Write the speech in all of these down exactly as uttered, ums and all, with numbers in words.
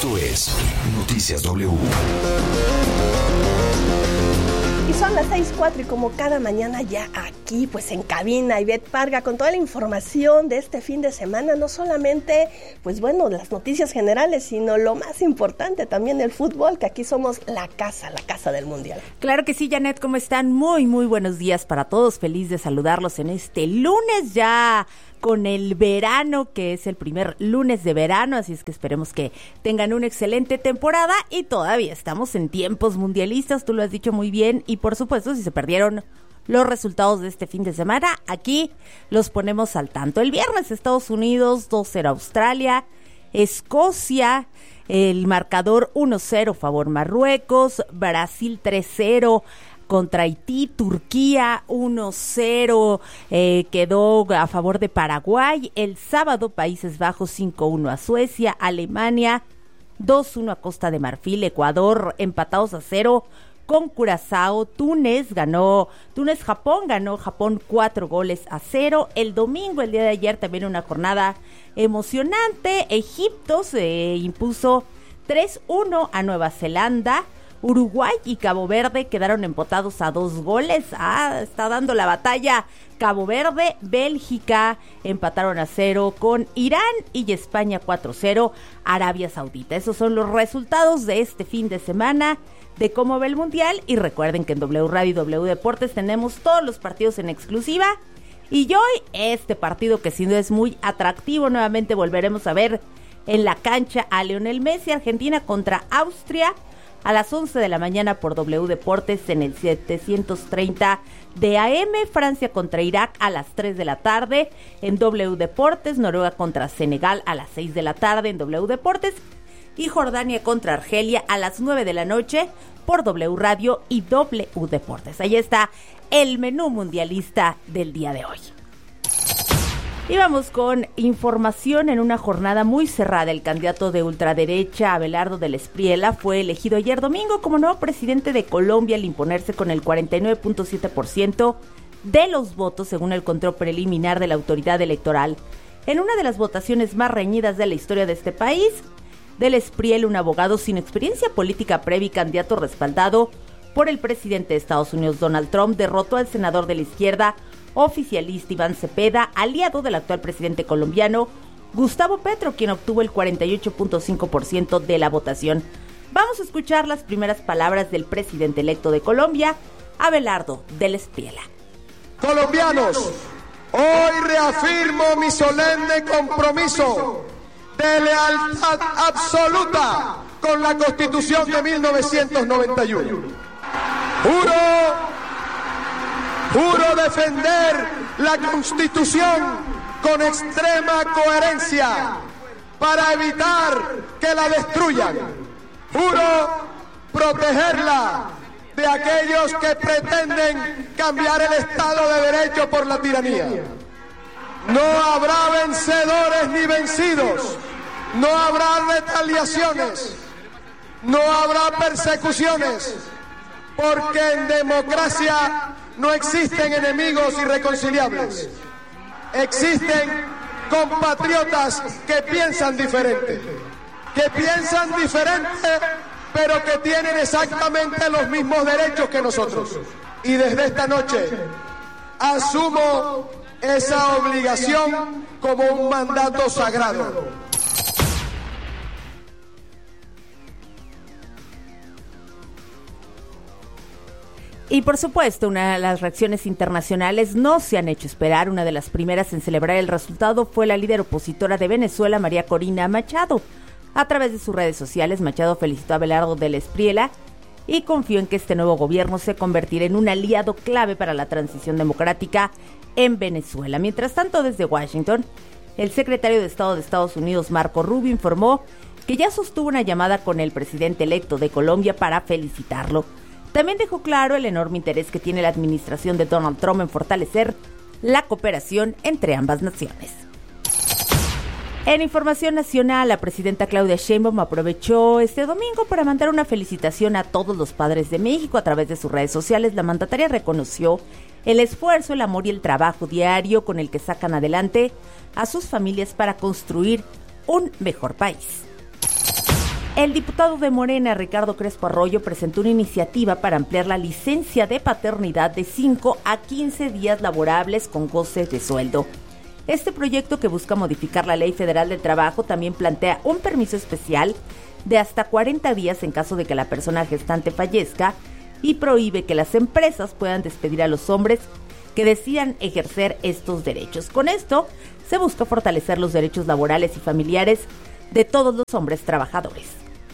Esto es Noticias W. Y son las seis cuatro y como cada mañana ya aquí, pues en cabina, Ivette Parga con toda la información de este fin de semana, no solamente, pues bueno, las noticias generales, sino lo más importante también el fútbol, que aquí somos la casa, la casa del mundial. Claro que sí, Janet, ¿cómo están? Muy, muy buenos días para todos, feliz de saludarlos en este lunes ya con el verano, que es el primer lunes de verano, así es que esperemos que tengan una excelente temporada y todavía estamos en tiempos mundialistas, tú lo has dicho muy bien, y por supuesto, si se perdieron los resultados de este fin de semana, aquí los ponemos al tanto. El viernes Estados Unidos dos cero Australia, Escocia, el marcador uno cero favor Marruecos, Brasil tres cero contra Haití, Turquía uno cero eh, quedó a favor de Paraguay. El sábado Países Bajos cinco uno a Suecia, Alemania dos uno a Costa de Marfil, Ecuador empatados a cero con Curazao, Túnez ganó, Túnez Japón ganó Japón cuatro goles a cero. El domingo, el día de ayer, también una jornada emocionante. Egipto se impuso tres uno a Nueva Zelanda. Uruguay y Cabo Verde quedaron empatados a dos goles. Ah, está dando la batalla Cabo Verde. Bélgica empataron a cero con Irán y España cuatro cero Arabia Saudita. Esos son los resultados de este fin de semana de cómo va el Mundial. Y recuerden que en W Radio y W Deportes tenemos todos los partidos en exclusiva. Y hoy este partido que sin duda es muy atractivo. Nuevamente volveremos a ver en la cancha a Lionel Messi. Argentina contra Austria a las once de la mañana por W Deportes en el setecientos treinta de A M. Francia contra Irak a las tres de la tarde en W Deportes. Noruega contra Senegal a las seis de la tarde en W Deportes. Y Jordania contra Argelia a las nueve de la noche por W Radio y W Deportes. Ahí está el menú mundialista del día de hoy. Y vamos con información. En una jornada muy cerrada, el candidato de ultraderecha Abelardo del Espriella fue elegido ayer domingo como nuevo presidente de Colombia al imponerse con el cuarenta y nueve punto siete por ciento de los votos según el control preliminar de la autoridad electoral. En una de las votaciones más reñidas de la historia de este país, del Espriella, un abogado sin experiencia política previa y candidato respaldado por el presidente de Estados Unidos Donald Trump, derrotó al senador de la izquierda oficialista Iván Cepeda, aliado del actual presidente colombiano Gustavo Petro, quien obtuvo el cuarenta y ocho punto cinco por ciento de la votación. Vamos a escuchar las primeras palabras del presidente electo de Colombia, Abelardo del Espriella. Colombianos, hoy reafirmo mi solemne compromiso de lealtad absoluta con la Constitución de mil novecientos noventa y uno. Juro Juro defender la Constitución con extrema coherencia para evitar que la destruyan. Juro protegerla de aquellos que pretenden cambiar el Estado de Derecho por la tiranía. No habrá vencedores ni vencidos. No habrá retaliaciones. No habrá persecuciones. Porque en democracia no existen enemigos irreconciliables. Existen compatriotas que piensan diferente, que piensan diferente, pero que tienen exactamente los mismos derechos que nosotros. Y desde esta noche asumo esa obligación como un mandato sagrado. Y por supuesto, una de las reacciones internacionales no se han hecho esperar. Una de las primeras en celebrar el resultado fue la líder opositora de Venezuela, María Corina Machado. A través de sus redes sociales, Machado felicitó a Abelardo del Espriella y confió en que este nuevo gobierno se convertirá en un aliado clave para la transición democrática en Venezuela. Mientras tanto, desde Washington, el secretario de Estado de Estados Unidos, Marco Rubio, informó que ya sostuvo una llamada con el presidente electo de Colombia para felicitarlo. También dejó claro el enorme interés que tiene la administración de Donald Trump en fortalecer la cooperación entre ambas naciones. En información nacional, la presidenta Claudia Sheinbaum aprovechó este domingo para mandar una felicitación a todos los padres de México. A través de sus redes sociales, la mandataria reconoció el esfuerzo, el amor y el trabajo diario con el que sacan adelante a sus familias para construir un mejor país. El diputado de Morena, Ricardo Crespo Arroyo, presentó una iniciativa para ampliar la licencia de paternidad de cinco a quince días laborables con goce de sueldo. Este proyecto, que busca modificar la Ley Federal del Trabajo, también plantea un permiso especial de hasta cuarenta días en caso de que la persona gestante fallezca y prohíbe que las empresas puedan despedir a los hombres que decidan ejercer estos derechos. Con esto se busca fortalecer los derechos laborales y familiares de todos los hombres trabajadores.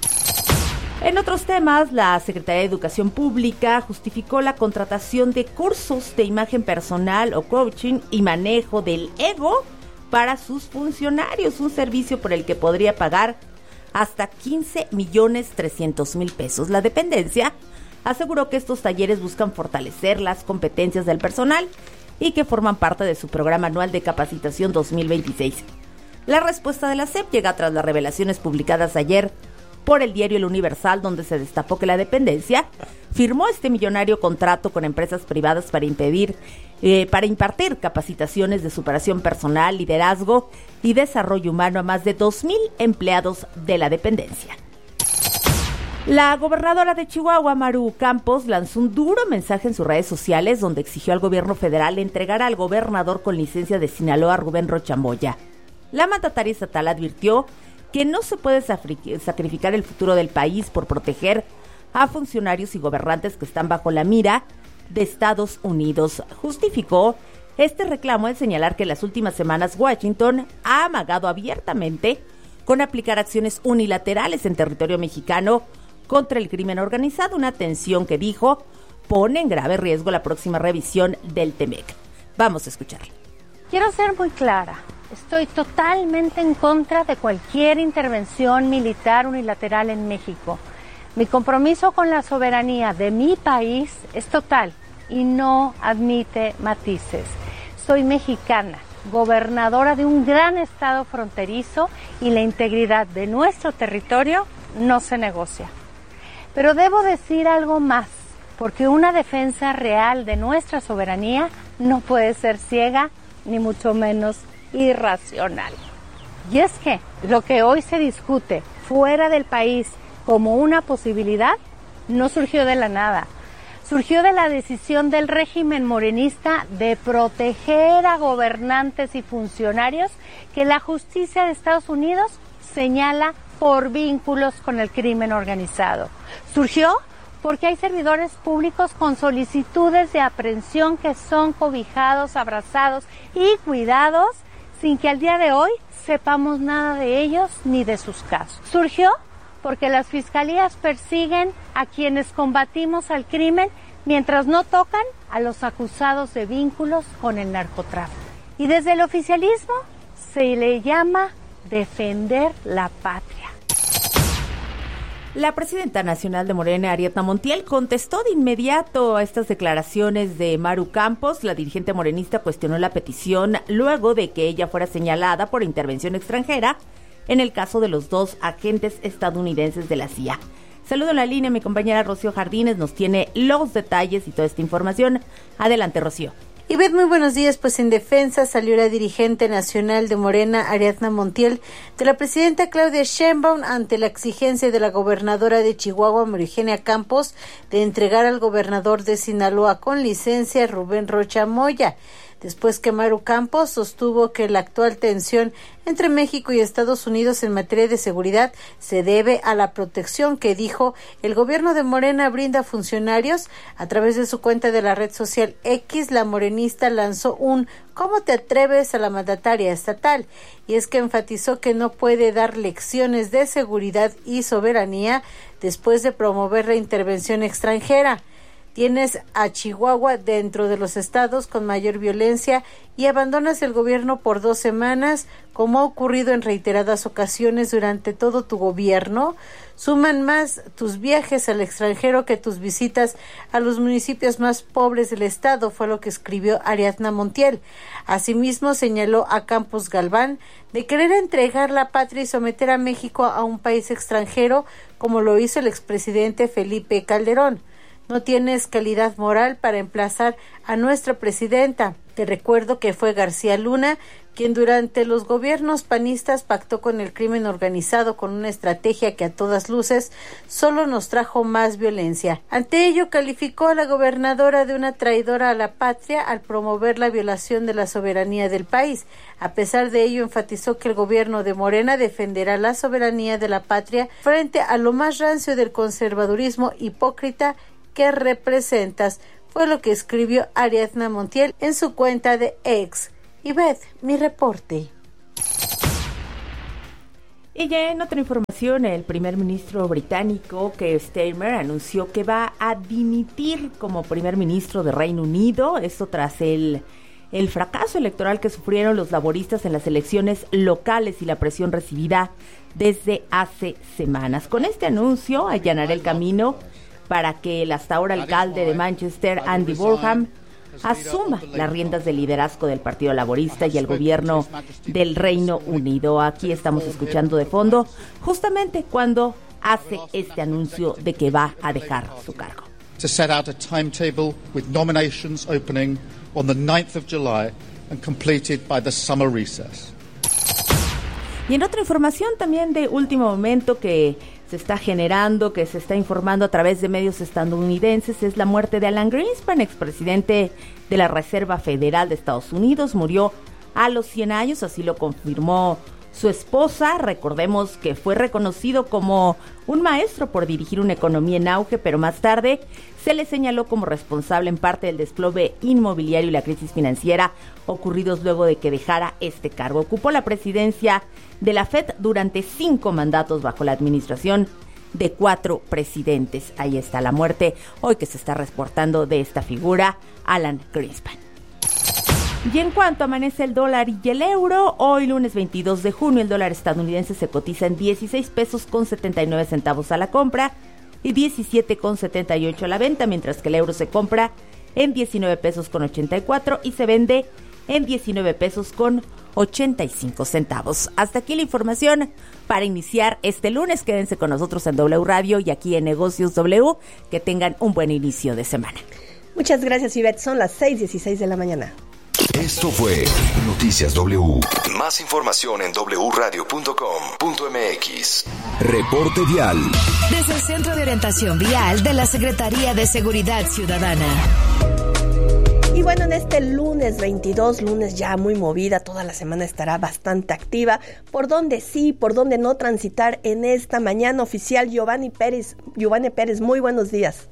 En otros temas, la Secretaría de Educación Pública justificó la contratación de cursos de imagen personal o coaching y manejo del ego para sus funcionarios, un servicio por el que podría pagar hasta quince millones trescientos mil pesos. La dependencia aseguró que estos talleres buscan fortalecer las competencias del personal y que forman parte de su programa anual de capacitación dos mil veintiséis. La respuesta de la S E P llega tras las revelaciones publicadas ayer por el diario El Universal, donde se destapó que la dependencia firmó este millonario contrato con empresas privadas para impedir, eh, para impartir capacitaciones de superación personal, liderazgo y desarrollo humano a más de dos mil empleados de la dependencia. La gobernadora de Chihuahua, Maru Campos, lanzó un duro mensaje en sus redes sociales donde exigió al gobierno federal entregar al gobernador con licencia de Sinaloa, Rubén Rocha Moya. La mandataria estatal advirtió que no se puede sacrificar el futuro del país por proteger a funcionarios y gobernantes que están bajo la mira de Estados Unidos. Justificó este reclamo al señalar que en las últimas semanas Washington ha amagado abiertamente con aplicar acciones unilaterales en territorio mexicano contra el crimen organizado, una tensión que dijo pone en grave riesgo la próxima revisión del TEMEC. Vamos a escucharlo. Quiero ser muy clara. Estoy totalmente en contra de cualquier intervención militar unilateral en México. Mi compromiso con la soberanía de mi país es total y no admite matices. Soy mexicana, gobernadora de un gran estado fronterizo y la integridad de nuestro territorio no se negocia. Pero debo decir algo más, porque una defensa real de nuestra soberanía no puede ser ciega ni mucho menos irracional. Y es que lo que hoy se discute fuera del país como una posibilidad no surgió de la nada. Surgió de la decisión del régimen morenista de proteger a gobernantes y funcionarios que la justicia de Estados Unidos señala por vínculos con el crimen organizado. Surgió porque hay servidores públicos con solicitudes de aprehensión que son cobijados, abrazados y cuidados sin que al día de hoy sepamos nada de ellos ni de sus casos. Surgió porque las fiscalías persiguen a quienes combatimos al crimen mientras no tocan a los acusados de vínculos con el narcotráfico. Y desde el oficialismo se le llama defender la patria. La presidenta nacional de Morena, Ariadna Montiel, contestó de inmediato a estas declaraciones de Maru Campos. La dirigente morenista cuestionó la petición luego de que ella fuera señalada por intervención extranjera en el caso de los dos agentes estadounidenses de la C I A. Saludo en la línea, mi compañera Rocío Jardines nos tiene los detalles y toda esta información. Adelante, Rocío. Ivette, muy buenos días. Pues en defensa salió la dirigente nacional de Morena, Ariadna Montiel, de la presidenta Claudia Sheinbaum ante la exigencia de la gobernadora de Chihuahua, María Eugenia Campos, de entregar al gobernador de Sinaloa con licencia, Rubén Rocha Moya. Después que Maru Campos sostuvo que la actual tensión entre México y Estados Unidos en materia de seguridad se debe a la protección que, dijo, el gobierno de Morena brinda a funcionarios. A través de su cuenta de la red social X, la morenista lanzó un ¿cómo te atreves? A la mandataria estatal, y es que enfatizó que no puede dar lecciones de seguridad y soberanía después de promover la intervención extranjera. Tienes a Chihuahua dentro de los estados con mayor violencia y abandonas el gobierno por dos semanas, como ha ocurrido en reiteradas ocasiones durante todo tu gobierno. Suman más tus viajes al extranjero que tus visitas a los municipios más pobres del estado, fue lo que escribió Ariadna Montiel. Asimismo, señaló a Campos Galván de querer entregar la patria y someter a México a un país extranjero, como lo hizo el expresidente Felipe Calderón. no tienes calidad moral para emplazar a nuestra presidenta. Te recuerdo que fue García Luna quien durante los gobiernos panistas pactó con el crimen organizado con una estrategia que a todas luces solo nos trajo más violencia. Ante ello, calificó a la gobernadora de una traidora a la patria al promover la violación de la soberanía del país. A pesar de ello, enfatizó que el gobierno de Morena defenderá la soberanía de la patria frente a lo más rancio del conservadurismo hipócrita que representas. Fue lo que escribió Ariadna Montiel en su cuenta de X. Y Beth, mi reporte. Y ya en otra información, el primer ministro británico, Keir Starmer, anunció que va a dimitir como primer ministro de Reino Unido, esto tras el, el fracaso electoral que sufrieron los laboristas en las elecciones locales y la presión recibida desde hace semanas. Con este anuncio allanará el camino para que el hasta ahora alcalde de Manchester, Andy Burnham, asuma las riendas del liderazgo del Partido Laborista y el gobierno del Reino Unido. Aquí estamos escuchando de fondo justamente cuando hace este anuncio de que va a dejar su cargo. To set out a timetable with nominations opening on the ninth of July and completed by the summer recess. Y en otra información también de último momento que se está generando, que se está informando a través de medios estadounidenses, es la muerte de Alan Greenspan, expresidente de la Reserva Federal de Estados Unidos. Murió a los cien años, así lo confirmó su esposa. Recordemos que fue reconocido como un maestro por dirigir una economía en auge, pero más tarde se le señaló como responsable en parte del desplome inmobiliario y la crisis financiera ocurridos luego de que dejara este cargo. Ocupó la presidencia de la Fed durante cinco mandatos bajo la administración de cuatro presidentes. Ahí está la muerte hoy que se está reportando de esta figura, Alan Greenspan. Y en cuanto amanece el dólar y el euro, hoy lunes veintidós de junio el dólar estadounidense se cotiza en dieciséis pesos con setenta y nueve centavos a la compra y diecisiete con setenta y ocho a la venta, mientras que el euro se compra en diecinueve pesos con ochenta y cuatro y se vende en diecinueve pesos con ochenta y cinco centavos. Hasta aquí la información para iniciar este lunes. Quédense con nosotros en W Radio y aquí en Negocios W. Que tengan un buen inicio de semana. Muchas gracias, Ivette. Son las seis dieciséis de la mañana. Esto fue Noticias W. Más información en doble u radio punto com punto eme equis. Reporte vial. Desde el Centro de Orientación Vial de la Secretaría de Seguridad Ciudadana. Y bueno, en este lunes veintidós, lunes ya muy movida, toda la semana estará bastante activa. ¿Por dónde sí, por dónde no transitar en esta mañana? Oficial Giovanni Pérez, Giovanni Pérez, muy buenos días.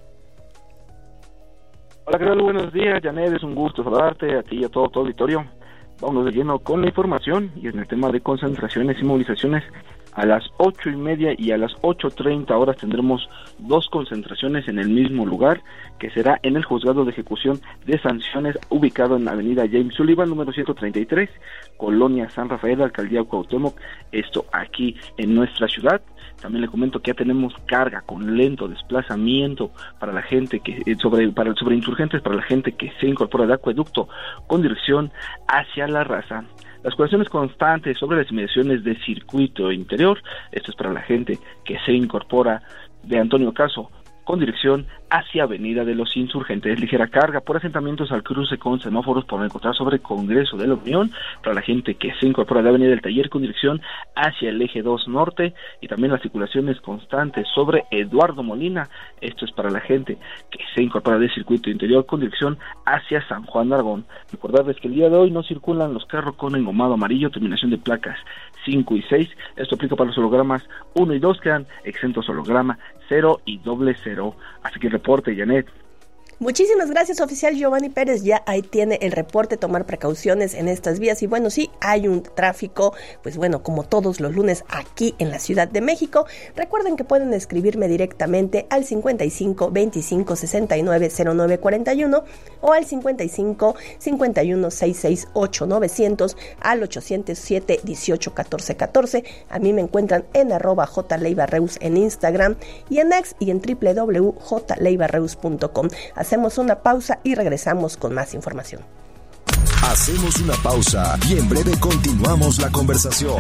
Hola, ¿qué tal? Buenos días, Janet, es un gusto saludarte a ti y a todo tu auditorio. Vamos de lleno con la información y en el tema de concentraciones y movilizaciones. A las ocho y media y a las ocho treinta horas tendremos dos concentraciones en el mismo lugar, que será en el Juzgado de Ejecución de Sanciones, ubicado en la avenida James Sullivan, número ciento treinta y tres, Colonia San Rafael, Alcaldía Cuauhtémoc, esto aquí en nuestra ciudad. También le comento que ya tenemos carga con lento desplazamiento para la gente que sobre para sobre insurgentes, para la gente que se incorpora de Acueducto con dirección hacia La Raza. Las curaciones constantes sobre las inmediaciones de Circuito Interior, esto es para la gente que se incorpora de Antonio Caso con dirección hacia Avenida de los Insurgentes. Ligera carga por asentamientos al cruce con semáforos por encontrar sobre Congreso de la Unión, para la gente que se incorpora de Avenida del Taller con dirección hacia el eje dos norte, y también las circulaciones constantes sobre Eduardo Molina, esto es para la gente que se incorpora de Circuito Interior con dirección hacia San Juan de Aragón. Recordarles que el día de hoy no circulan los carros con engomado amarillo, terminación de placas cinco y seis, esto aplica para los hologramas uno y dos, quedan exentos holograma cero y doble cero. Así que el reporte, Janet. Muchísimas gracias, oficial Giovanni Pérez. Ya ahí tiene el reporte, tomar precauciones en estas vías. Y bueno, sí, hay un tráfico, pues bueno, como todos los lunes aquí en la Ciudad de México. Recuerden que pueden escribirme directamente al cincuenta y cinco veinticinco sesenta y nueve cero nueve cuarenta y uno o al cincuenta y cinco cincuenta y uno sesenta y seis ocho novecientos al ochocientos siete dieciocho catorce catorce. A mí me encuentran en arroba jleibarreus en Instagram y en X y en doble u doble u doble u punto j leibarreus punto com. Hacemos una pausa y regresamos con más información. Hacemos una pausa y en breve continuamos la conversación.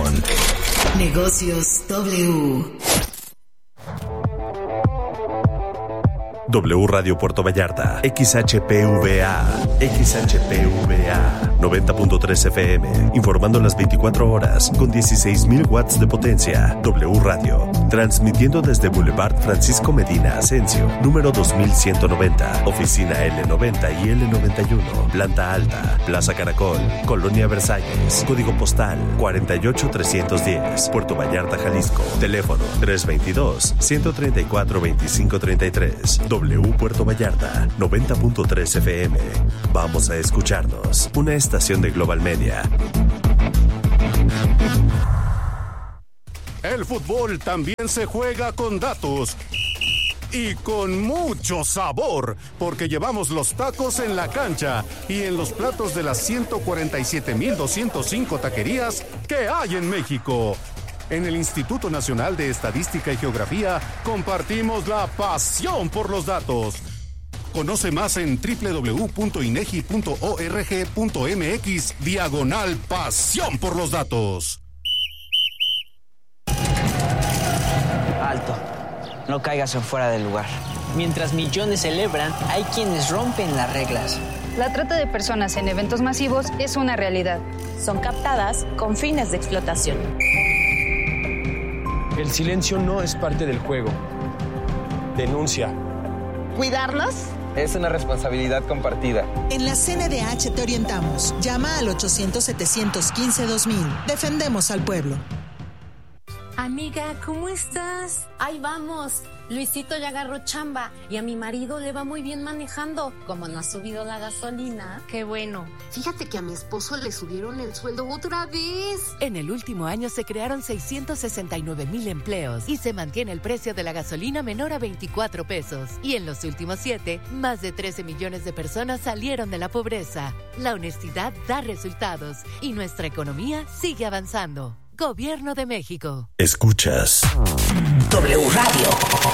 Negocios W. W Radio Puerto Vallarta, X H P V A, X H P V A, noventa punto tres F M, informando las veinticuatro horas con dieciséis mil watts de potencia. W Radio, transmitiendo desde Boulevard Francisco Medina Asensio, número dos mil ciento noventa, oficina L noventa y L noventa y uno, planta alta, Plaza Caracol, Colonia Versalles, código postal cuarenta y ocho trescientos diez, Puerto Vallarta, Jalisco, teléfono tres veintidós, ciento treinta y cuatro, veinticinco treinta y tres. W Puerto Vallarta, noventa punto tres F M. Vamos a escucharnos. Una estación de Global Media. El fútbol también se juega con datos y con mucho sabor, porque llevamos los tacos en la cancha y en los platos de las ciento cuarenta y siete mil doscientos cinco taquerías que hay en México. En el Instituto Nacional de Estadística y Geografía compartimos la pasión por los datos. Conoce más en doble u doble u doble u punto inegi punto org punto mx diagonal pasión por los datos. Alto, no caigas en fuera del lugar. Mientras millones celebran, hay quienes rompen las reglas. La trata de personas en eventos masivos es una realidad. Son captadas con fines de explotación. El silencio no es parte del juego. Denuncia. ¿Cuidarnos? Es una responsabilidad compartida. En la C N D H te orientamos. Llama al ochocientos, setecientos quince, dos mil. Defendemos al pueblo. Amiga, ¿cómo estás? Ahí vamos. Luisito ya agarró chamba y a mi marido le va muy bien manejando. Como no ha subido la gasolina. Qué bueno. Fíjate que a mi esposo le subieron el sueldo otra vez. En el último año se crearon seiscientos sesenta y nueve mil empleos y se mantiene el precio de la gasolina menor a veinticuatro pesos. Y en los últimos siete, más de trece millones de personas salieron de la pobreza. La honestidad da resultados y nuestra economía sigue avanzando. Gobierno de México. Escuchas W Radio.